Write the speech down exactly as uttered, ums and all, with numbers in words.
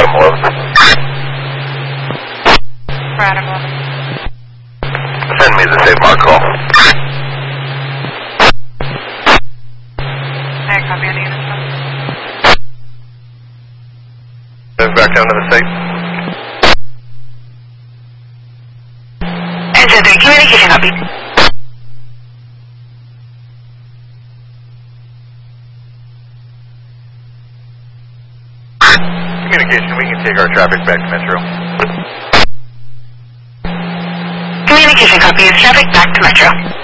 Adam eleven. For Adam eleven. Send me the save mark call. I copy on the unit. Move back down to the site. Engine three, communication copy. Communication, we can take our traffic back to Metro. Communication copy, traffic back to Metro.